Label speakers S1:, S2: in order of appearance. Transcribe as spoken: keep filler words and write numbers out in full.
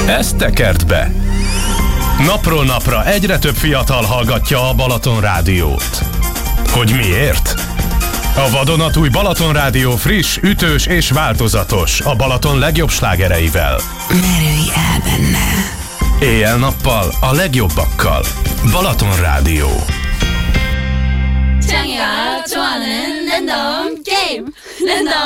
S1: ezt tekert be. Napról napra egyre több fiatal hallgatja a Balaton Rádiót. Hogy miért? A vadonatúj Balaton Rádió friss, ütős és változatos, a Balaton legjobb slágereivel.
S2: Merülj el benne.
S1: Éjjel-nappal a legjobbakkal. Balaton Rádió.
S3: 장이가 좋아하는 랜덤 게임 랜덤